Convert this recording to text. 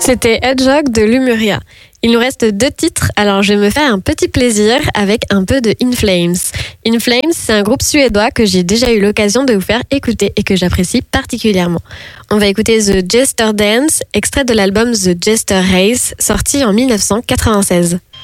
C'était Hedgehog de Lumuria. Il nous reste 2 titres, alors je vais me faire un petit plaisir avec un peu de In Flames. In Flames, c'est un groupe suédois que j'ai déjà eu l'occasion de vous faire écouter et que j'apprécie particulièrement. On va écouter The Jester Dance, extrait de l'album The Jester Race, sorti en 1996.